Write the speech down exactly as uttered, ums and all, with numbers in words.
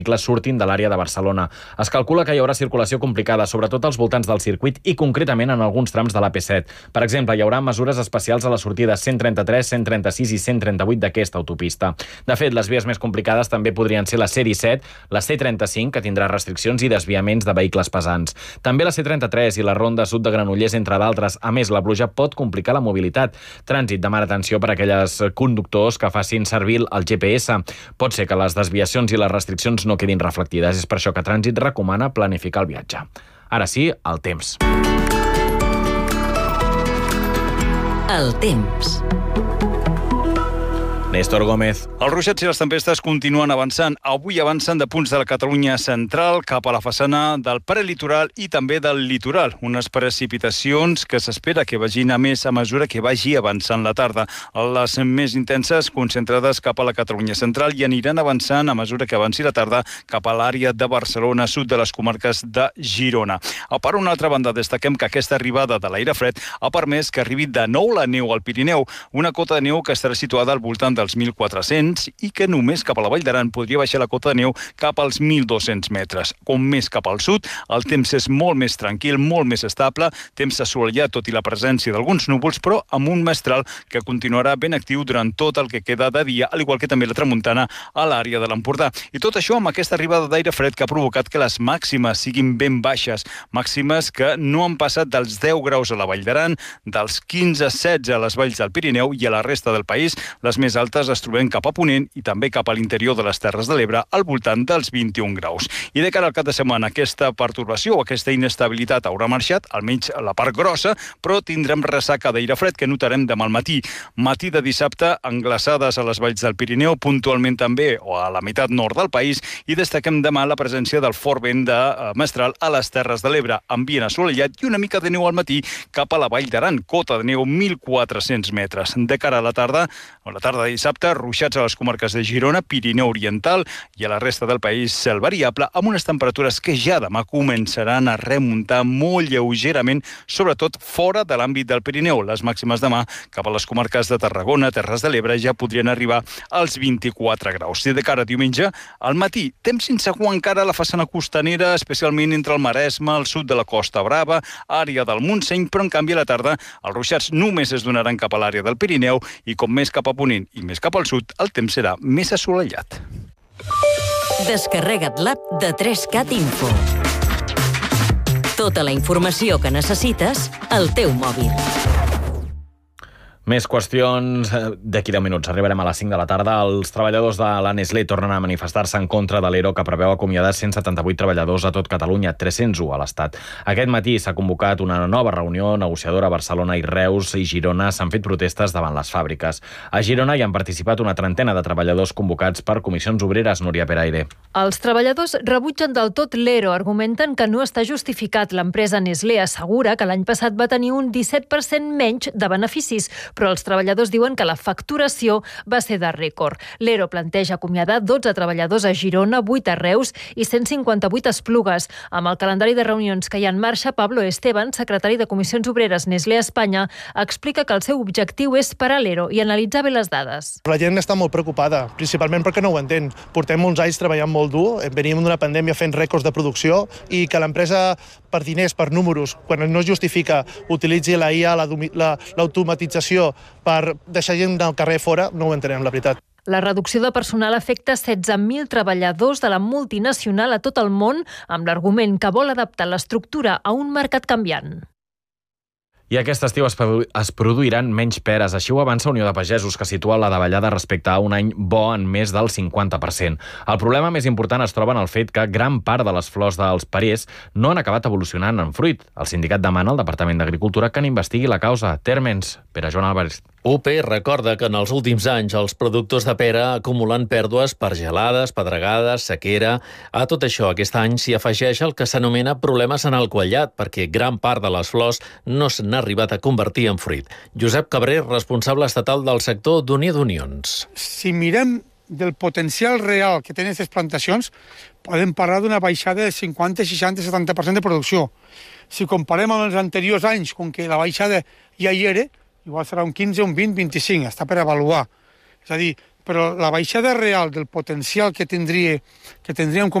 vehicles surtin de l'àrea de Barcelona. Es calcula que hi haurà circulació complicada, sobretot als voltants del circuit i concretament en alguns trams de l'A P set. Per exemple, hi haurà mesures especials a les sortides cent trenta-tres, cent trenta-sis i cent trenta-vuit d'aquesta autopista. De fet, les vies més complicades també podrien ser la C disset, la C trenta-cinc, que tindrà restriccions i desviaments de vehicles pesants. També la C trenta-tres i la ronda sud de Granollers, entre d'altres. A més, la pluja pot complicar la mobilitat. Trànsit demana atenció per a aquelles conductors que facin servir el G P S. Pot ser que les desviacions i les restriccions no quedin reflectides. És per això que Trànsit recomana planificar el viatge. Ara sí, el temps. El temps. Néstor Gómez. Els ruixats i les tempestes continuen avançant. Avui avancen de punts de la Catalunya central cap a la façana del prelitoral i també del litoral. Unes precipitacions que s'espera que vagin a més a mesura que vagi avançant la tarda. Les més intenses concentrades cap a la Catalunya central i aniran avançant a mesura que avanci la tarda cap a l'àrea de Barcelona, sud de les comarques de Girona. Per una altra banda, destaquem que aquesta arribada de l'aire fred ha permès que arribi de nou la neu al Pirineu, una cota de neu que estarà situada al voltant dels mil quatre-cents i que només cap a la Vall d'Aran podria baixar la cota de neu cap als mil dos-cents metres. Com més cap al sud, el temps és molt més tranquil, molt més estable, temps assolellat tot i la presència d'alguns núvols, però amb un mestral que continuarà ben actiu durant tot el que queda de dia, al igual que també la tramuntana a l'àrea de l'Empordà. I tot això amb aquesta arribada d'aire fred que ha provocat que les màximes siguin ben baixes, màximes que no han passat dels deu graus a la Vall d'Aran, dels quinze a setze a les valls del Pirineu i a la resta del país, les més altes es trobem cap a Ponent i també cap a l'interior de les Terres de l'Ebre al voltant dels vint-i-un graus. I de cara al cap de setmana, aquesta pertorbació o aquesta inestabilitat haurà marxat, almenys a la part grossa, però tindrem ressaca d'aire fred que notarem demà al matí. Matí de dissabte, englaçades a les valls del Pirineu, puntualment també o a la meitat nord del país, i destaquem demà la presència del fort vent de mestral a les Terres de l'Ebre, ambient assolellat i una mica de neu al matí cap a la Vall d'Aran, cota de neu mil quatre-cents metres. De cara a la tarda, o la tarda de dissabte, ruixats a les comarques de Girona, Pirineu Oriental i a la resta del país cel variable, amb unes temperatures que ja demà començaran a remuntar molt lleugerament, sobretot fora de l'àmbit del Pirineu. Les màximes demà cap a les comarques de Tarragona, Terres de l'Ebre, ja podrien arribar als vint-i-quatre graus. I de cara a diumenge, al matí, temps insegur encara a la façana costanera, especialment entre el Maresme, el sud de la Costa Brava, àrea del Montseny, però en canvi a la tarda els ruixats només es donaran cap a l'àrea del Pirineu i com més cap a Ponent i més cap al sud, el temps serà més assolellat. Descarrega't l'app de tres cat Info. Tota la informació que necessites al teu mòbil. Més qüestions. D'aquí deu minuts arribarem a les cinc de la tarda. Els treballadors de la Nestlé tornen a manifestar-se en contra de l'ERO que preveu acomiadar cent setanta-vuit treballadors a tot Catalunya, tres-cents u a l'Estat. Aquest matí s'ha convocat una nova reunió negociadora a Barcelona i Reus i Girona s'han fet protestes davant les fàbriques. A Girona hi han participat una trentena de treballadors convocats per comissions obreres. Núria Peraire. Els treballadors rebutgen del tot l'ERO, argumenten que no està justificat. L'empresa Nestlé assegura que l'any passat va tenir un disset per cent menys de beneficis, però els treballadors diuen que la facturació va ser de rècord. L'ERO planteja acomiadar dotze treballadors a Girona, vuit a Reus i cent cinquanta-vuit a Esplugues. Amb el calendari de reunions que hi ha en marxa, Pablo Esteban, secretari de Comissions Obreres Nestlé Espanya, explica que el seu objectiu és parar l'ERO i analitzar bé les dades. La gent està molt preocupada, principalment perquè no ho entén. Portem molts anys treballant molt dur, venim d'una pandèmia fent rècords de producció i que l'empresa, per diners, per números, quan no es justifica, utilitzi la I A, l'automatització, per deixar gent al carrer fora, no ho entenem, la veritat. La reducció de personal afecta setze mil treballadors de la multinacional a tot el món, amb l'argument que vol adaptar l'estructura a un mercat canviant. I aquest estiu es, produ es produiran menys peres. Així ho avança Unió de Pagesos, que situa la davallada respecte a un any bo en més del cinquanta per cent. El problema més important es troba en el fet que gran part de les flors dels perers no han acabat evolucionant en fruit. El sindicat demana al Departament d'Agricultura que n'investigui la causa. Térmens, Pere Joan Álvarez. U P recorda que en els últims anys els productors de pera acumulen pèrdues per gelades, pedregades, sequera. A tot això, aquest any s'hi afegeix el que s'anomena problemes en el quallat, perquè gran part de les flors no s'han arribat a convertir en fruit. Josep Cabré, responsable estatal del sector d'Unió d'Unions. Si mirem del potencial real que tenen aquestes plantacions, podem parlar d'una baixada del cinquanta, seixanta, setanta per cent de producció. Si comparem amb els anteriors anys, com que la baixada ja hi era, igual serà un quinze, un vint, vint-i-cinc, està per avaluar. És a dir, però la baixada real del potencial que tindria que tindríem